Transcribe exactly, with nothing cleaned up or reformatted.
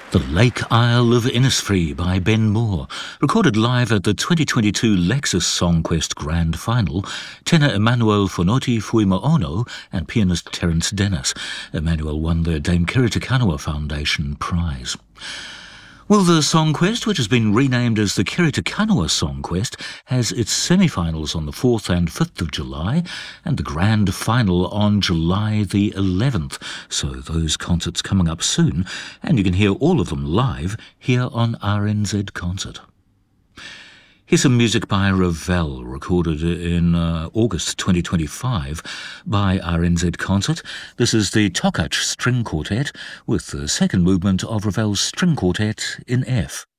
The Lake Isle of Innisfree by Ben Moore, recorded live at the twenty twenty-two Lexus Songquest Grand Final. Tenor Emmanuel Fonoti Fuimaono and pianist Terence Dennis. Emmanuel won the Dame Kiritikanawa Foundation Prize. Well, the Songquest, which has been renamed as the Kiritikanawa Songquest, has its semi-finals on the fourth and fifth of July and the grand final on July the eleventh. So those concerts coming up soon, and you can hear all of them live here on R N Z Concert. Here's some music by Ravel, recorded in uh, August twenty twenty-five by R N Z Concert. This is the Tokach String Quartet with the second movement of Ravel's String Quartet in F.